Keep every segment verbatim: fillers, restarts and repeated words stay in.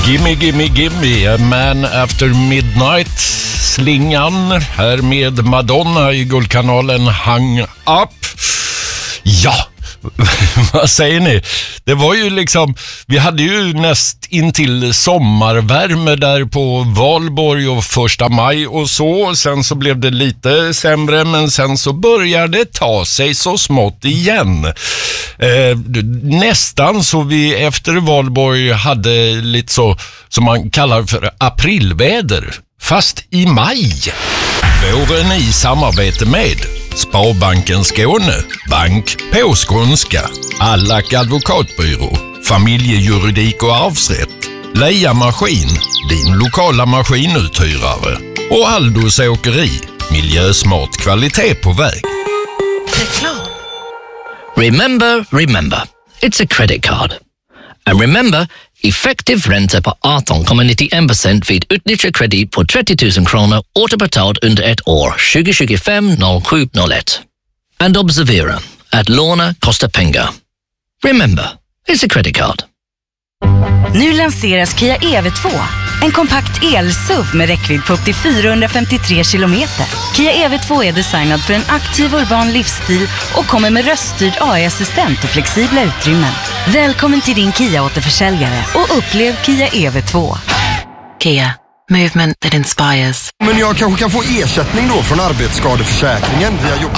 Gimme, gimme, gimme, Man After Midnight, slingan här med Madonna i Guldkanalen Hang Up. Ja, vad säger ni? Det var ju liksom, vi hade ju näst intill sommarvärme där på Valborg och första maj och så. Sen så blev det lite sämre, men sen så började det ta sig så smått igen. Eh, nästan så vi efter Valborg hade lite så som man kallar för aprilväder, fast i maj. Våren i samarbete med Sparbanken Skåne, Bank på skånska, Allack advokatbyrå, Familjejuridik och arvsrätt, Leia Maskin, din lokala maskinuthyrare och Aldos åkeri, miljösmart kvalitet på väg. Reklam. Remember, remember, it's a credit card. And remember, effektiv ränta på arton komma nittioen procent vid utnyttjad kredit på trettio tusen kronor återbetalt under ett år tjugo tjugofem noll sju noll ett. And observera att låna kostar pengar. Remember, it's a credit card. Nu lanseras Kia E V två. En kompakt el-S U V med räckvidd på upp till fyrahundrafemtiotre kilometer. Kia E V två är designad för en aktiv urban livsstil och kommer med röststyrd A I-assistent och flexibla utrymmen. Välkommen till din Kia-återförsäljare och upplev Kia E V två. Kia, movement that inspires. Men jag kanske kan få ersättning då från arbetsskadeförsäkringen via jobbet.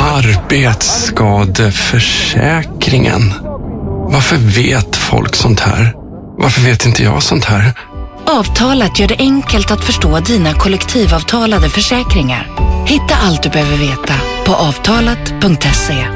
Arbetsskadeförsäkringen? Varför vet folk sånt här? Varför vet inte jag sånt här? Avtalat gör det enkelt att förstå dina kollektivavtalade försäkringar. Hitta allt du behöver veta på avtalat punkt se.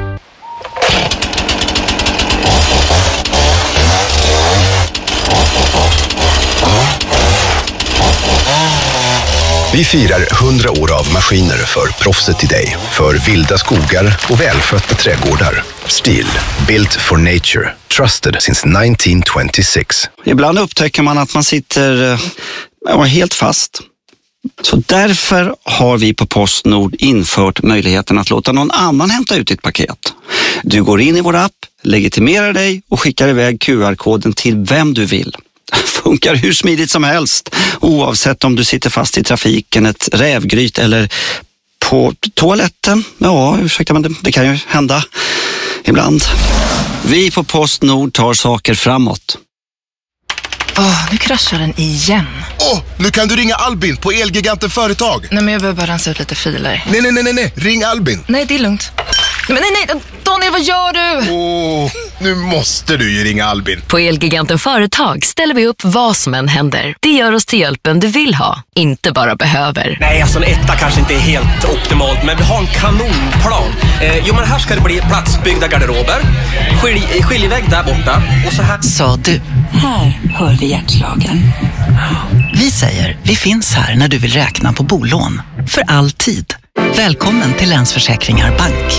Vi firar hundra år av maskiner för proffset i dig. För vilda skogar och välskötta trädgårdar. Stihl, built for nature. Trusted since nineteen twenty-six. Ibland upptäcker man att man sitter ja, helt fast. Så därför har vi på Postnord infört möjligheten att låta någon annan hämta ut ditt paket. Du går in i vår app, legitimerar dig och skickar iväg Q R-koden till vem du vill. Funkar hur smidigt som helst, oavsett om du sitter fast i trafiken, ett rävgryt eller på toaletten. Ja, ursäkta, men det, det kan ju hända ibland. Vi på Postnord tar saker framåt. Åh, oh, nu kraschar den igen. Åh, oh, nu kan du ringa Albin på Elgiganten Företag. Nej, men jag behöver bara rensa ut lite filer. Nej, nej, nej, nej, nej. Ring Albin. Nej, det är lugnt. Men nej, nej, Daniel, vad gör du? Åh, oh, nu måste du ju ringa Albin. På Elgiganten Företag ställer vi upp vad som än händer. Det gör oss till hjälpen du vill ha, inte bara behöver. Nej, alltså en etta kanske inte är helt optimalt, men vi har en kanonplan. Eh, jo, men här ska det bli platsbyggda garderober, skilj, skiljevägg där borta och så här. Sa du? Här hör vi hjärtslagen. Vi säger, vi finns här när du vill räkna på bolån. För alltid. Välkommen till Länsförsäkringar Bank.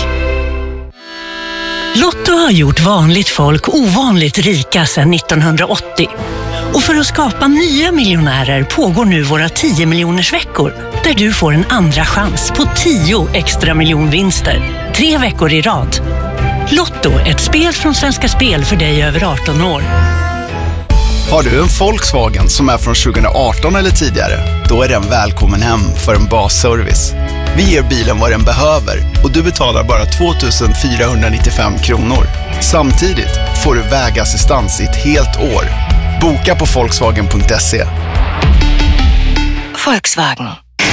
Lotto har gjort vanligt folk ovanligt rika sedan nittonhundraåttio. Och för att skapa nya miljonärer pågår nu våra tio miljoners veckor, där du får en andra chans på tio extra miljonvinster. Tre veckor i rad. Lotto, ett spel från Svenska Spel för dig över arton år. Har du en Volkswagen som är från tjugoarton eller tidigare? Då är den välkommen hem för en basservice. Vi ger bilen vad den behöver och du betalar bara två tusen fyrahundranittiofem kronor. Samtidigt får du vägassistans i ett helt år. Boka på volkswagen punkt se. Volkswagen.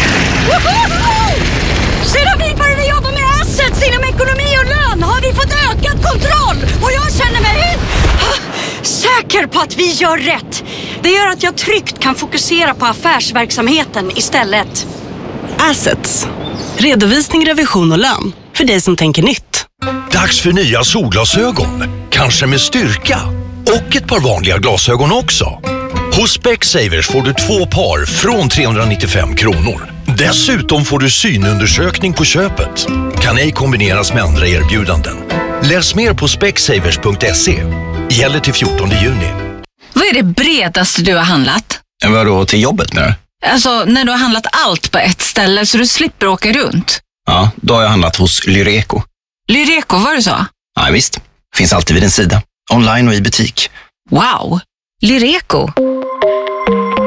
Sedan vi började jobba med assets inom ekonomi och lön har vi fått ökad kontroll. Och jag känner mig säker på att vi gör rätt. Det gör att jag tryggt kan fokusera på affärsverksamheten istället. Assets. Redovisning, revision och lön. För dig som tänker nytt. Dags för nya solglasögon. Kanske med styrka. Och ett par vanliga glasögon också. Hos Specsavers får du två par från trehundranittiofem kronor. Dessutom får du synundersökning på köpet. Kan ej kombineras med andra erbjudanden. Läs mer på specsavers punkt se. Gäller till fjortonde juni. Vad är det bredaste du har handlat? Vadå, till jobbet nu? Alltså, när du har handlat allt på ett ställe så du slipper åka runt. Ja, då har jag handlat hos Lyreco. Lyreco, var det så? Ja, visst. Finns alltid vid din sida. Online och i butik. Wow! Lyreco.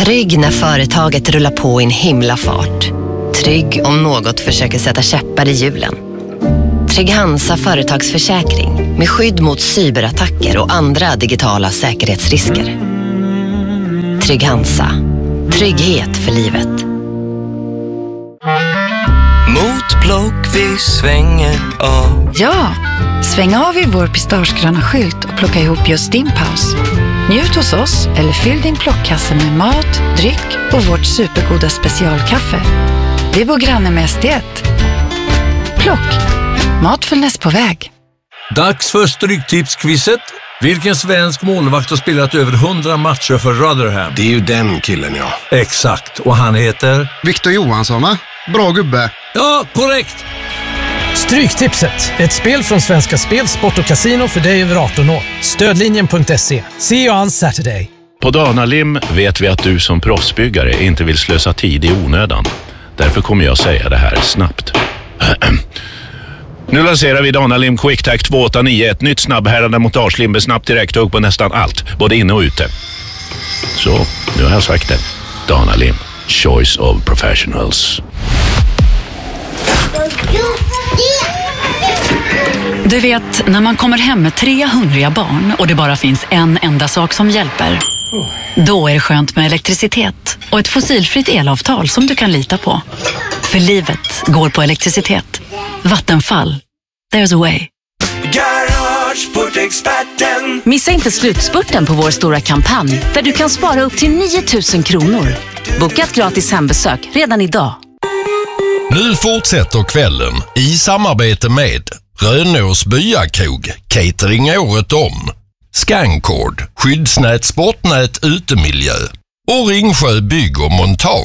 Trygg när företaget rullar på i en himla fart. Trygg om något försöker sätta käppar i hjulen. Trygg Hansa företagsförsäkring med skydd mot cyberattacker och andra digitala säkerhetsrisker. Trygg Hansa. Trygghet för livet. Mot block vi svänger av. Ja, sväng av i vår pistagegröna skylt och plocka ihop just din paus. Njut hos oss eller fyll din plockkasse med mat, dryck och vårt supergoda specialkaffe. Vi bor granne med S D ett. Plock. Matfullnäs på väg. Dags för Stryktipsquizet. Vilken svensk målvakt har spelat över hundra matcher för Rotherham? Det är ju den killen, ja. Exakt, och han heter? Victor Johansson, va? Bra gubbe. Ja, korrekt. Stryktipset, ett spel från Svenska Spel, Sport och Casino för dig över arton år. Stödlinjen punkt se. See you on Saturday. På Danalim vet vi att du som proffsbyggare inte vill slösa tid i onödan. Därför kommer jag säga det här snabbt. Nu lanserar vi Danalim QuickTac två åtta nio, ett nytt snabbhärande montagelim med snabbt direkthugg på nästan allt, både inne och ute. Så, nu har jag sagt det. Danalim, choice of professionals. Du vet, när man kommer hem med tre hungriga barn och det bara finns en enda sak som hjälper. Då är det skönt med elektricitet och ett fossilfritt elavtal som du kan lita på. För livet går på elektricitet. Vattenfall. There's a way. Garageportexperten. Missa inte slutspurten på vår stora kampanj där du kan spara upp till nio tusen kronor. Boka ett gratis hembesök redan idag. Nu fortsätter kvällen i samarbete med Rönås Byakrog, catering året om, Scancord, skyddsnät, sportnät, utemiljö och Ringsjö bygg och montage.